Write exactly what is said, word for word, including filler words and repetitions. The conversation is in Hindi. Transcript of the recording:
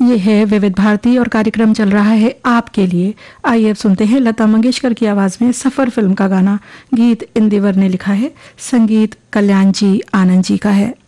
ये है विविध भारती और कार्यक्रम चल रहा है आपके लिए। आइए अब सुनते हैं लता मंगेशकर की आवाज में सफर फिल्म का गाना। गीत इंदिवर ने लिखा है, संगीत कल्याण जी आनंद जी का है।